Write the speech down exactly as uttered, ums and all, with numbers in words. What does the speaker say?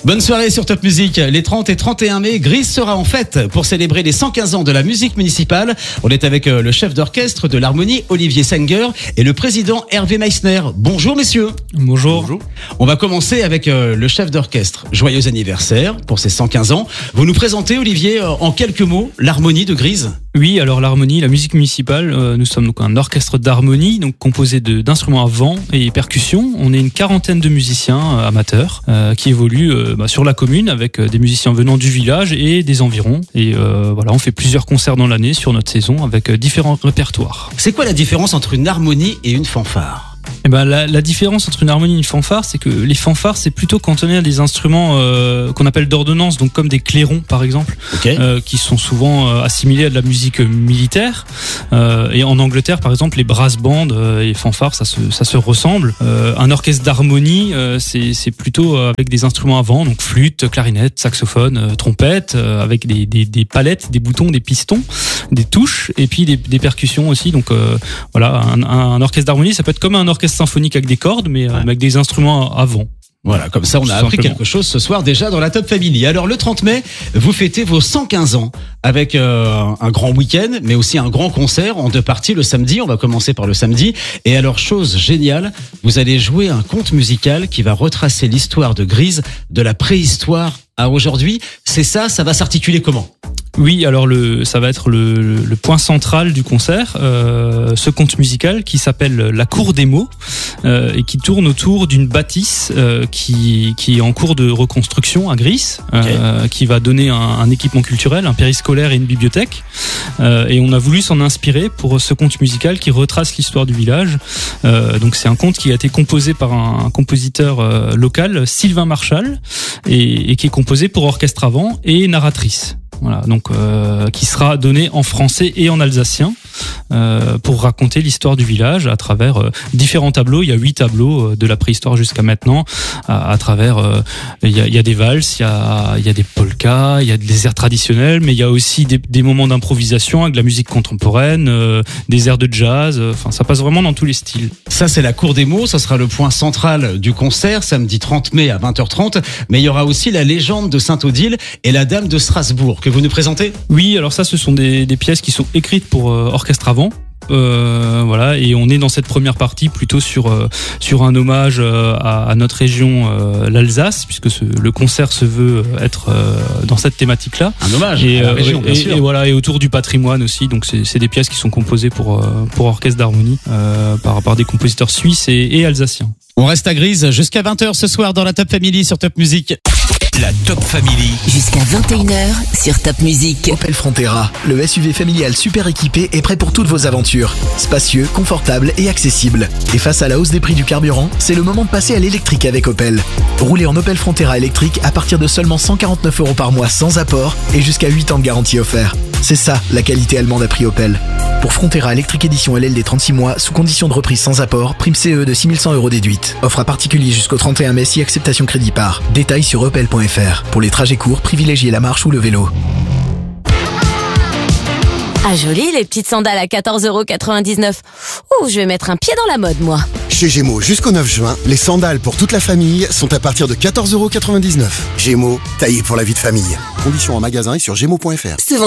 Bonne soirée sur Top Music. Les trente et trente et un mai, Grise sera en fête pour célébrer les cent quinze ans de la musique municipale. On est avec le chef d'orchestre de l'harmonie, Olivier Sanger, et le président Hervé Meissner. Bonjour messieurs. Bonjour. Bonjour. On va commencer avec le chef d'orchestre. Joyeux anniversaire pour ses cent quinze ans. Vous nous présentez, Olivier, en quelques mots, l'harmonie de Grise ? Oui, alors l'harmonie, la musique municipale, euh, nous sommes donc un orchestre d'harmonie, donc composé de, d'instruments à vent et percussions. On est une quarantaine de musiciens euh, amateurs euh, qui évoluent euh, bah, sur la commune avec euh, des musiciens venant du village et des environs. Et euh, voilà, on fait plusieurs concerts dans l'année sur notre saison avec euh, différents répertoires. C'est quoi la différence entre une harmonie et une fanfare ? Eh ben, la, la différence entre une harmonie et une fanfare, c'est que les fanfares, c'est plutôt cantonné à des instruments euh, qu'on appelle d'ordonnance, donc comme des clairons par exemple, okay. euh, qui sont souvent euh, assimilés à de la musique militaire. Euh, et en Angleterre, par exemple, les brass bands euh, et fanfares, ça se, ça se ressemble. Euh, un orchestre d'harmonie, euh, c'est, c'est plutôt avec des instruments à vent, donc flûte, clarinette, saxophone, euh, trompette, euh, avec des, des, des palettes, des boutons, des pistons, des touches, et puis des, des percussions aussi. Donc euh, voilà, un, un orchestre d'harmonie, ça peut être comme un orchestre symphonique avec des cordes, mais ouais. avec des instruments à vent. Voilà, comme ça on a appris quelque chose ce soir déjà dans la Top Family. Alors le trente mai, vous fêtez vos cent quinze ans avec euh, un grand week-end, mais aussi un grand concert en deux parties le samedi. On va commencer par le samedi. Et alors, chose géniale, vous allez jouer un conte musical qui va retracer l'histoire de Grise de la préhistoire à aujourd'hui. C'est ça, ça va s'articuler comment ? Oui, alors le, ça va être le, le, le point central du concert, euh, ce conte musical qui s'appelle La Cour des mots euh, et qui tourne autour d'une bâtisse euh, qui, qui est en cours de reconstruction à Grise, euh, okay. qui va donner un, un équipement culturel, un périscolaire et une bibliothèque. Euh, et on a voulu s'en inspirer pour ce conte musical qui retrace l'histoire du village. Euh, donc c'est un conte qui a été composé par un, un compositeur euh, local, Sylvain Marchal, et, et qui est composé pour orchestre à vent et narratrice. Voilà, donc euh, qui sera donné en français et en alsacien euh, pour raconter l'histoire du village à travers euh, différents tableaux. Il y a huit tableaux euh, de la préhistoire jusqu'à maintenant. À, à travers, euh, il y a, il y a des valses, il y a, il y a des polkas, il y a des airs traditionnels, mais il y a aussi des, des moments d'improvisation avec de la musique contemporaine, euh, des airs de jazz. Enfin, ça passe vraiment dans tous les styles. Ça, c'est la Cour des mots. Ça sera le point central du concert, samedi trente mai à vingt heures trente. Mais il y aura aussi la légende de Sainte-Odile et la Dame de Strasbourg que vous nous présentez. Oui, alors ça, ce sont des, des pièces qui sont écrites pour euh, orchestre à vent. Euh, voilà, et on est dans cette première partie plutôt sur euh, sur un hommage euh, à, à notre région, euh, l'Alsace, puisque ce, le concert se veut être euh, dans cette thématique-là. Un hommage et, à la région, et, bien sûr. Et, et voilà, et autour du patrimoine aussi. Donc c'est, c'est des pièces qui sont composées pour euh, pour orchestre d'harmonie euh, par par des compositeurs suisses et, et alsaciens. On reste à Grise jusqu'à vingt heures ce soir dans la Top Family sur Top Music. La Top Family. Jusqu'à vingt et une heures sur Top Music. Opel Frontera, le S U V familial super équipé est prêt pour toutes vos aventures. Spacieux, confortable et accessible. Et face à la hausse des prix du carburant, c'est le moment de passer à l'électrique avec Opel. Roulez en Opel Frontera électrique à partir de seulement cent quarante-neuf euros par mois sans apport et jusqu'à huit ans de garantie offert. C'est ça, la qualité allemande à prix Opel. Pour Frontera électrique édition L L D trente-six mois, sous condition de reprise sans apport, prime C E de six mille cent euros déduite. Offre à particulier jusqu'au trente et un mai si acceptation crédit par. Détails sur opel point f r. Pour les trajets courts, privilégiez la marche ou le vélo. Ah joli, les petites sandales à quatorze euros quatre-vingt-dix-neuf. Ouh, je vais mettre un pied dans la mode, moi. Chez Gémeaux, jusqu'au neuf juin, les sandales pour toute la famille sont à partir de quatorze euros quatre-vingt-dix-neuf. Gémeaux, taillé pour la vie de famille. Conditions en magasin et sur gémeaux point f r.